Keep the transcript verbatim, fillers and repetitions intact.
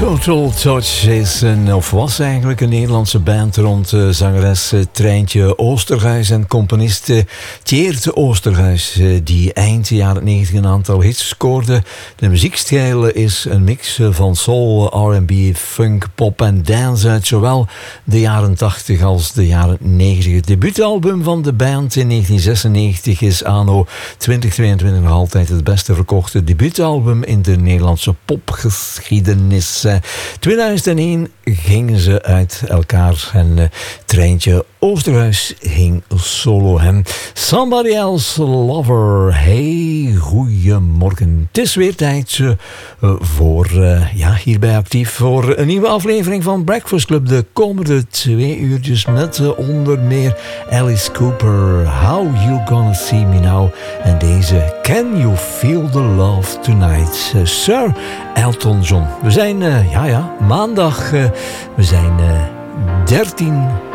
Total Touch is een, of was eigenlijk een Nederlandse band rond uh, zangeres uh, Treintje Oosterhuis en componist uh, Tjeerd Oosterhuis, uh, die eind jaren negentig een aantal hits scoorde. De muziekstijl is een mix uh, van soul, R en B, funk, pop en dance uit zowel de jaren tachtig als de jaren negentig. Het debuutalbum van de band in negentien zesennegentig is anno twintig tweeëntwintig nog altijd het beste verkochte debuutalbum in de Nederlandse popgeschiedenis. tweeduizend één gingen ze uit elkaar en uh, Treintje Oosterhuis ging solo hem. Somebody Else Lover. Hey, goeiemorgen. Het is weer tijd uh, voor, uh, ja, hierbij actief voor een nieuwe aflevering van Breakfast Club. De komende twee uurtjes met uh, onder meer Alice Cooper. How You Gonna See Me Now. En deze Can You Feel the Love Tonight. Uh, Sir Elton John. We zijn, uh, ja ja, maandag. Uh, we zijn uh, dertien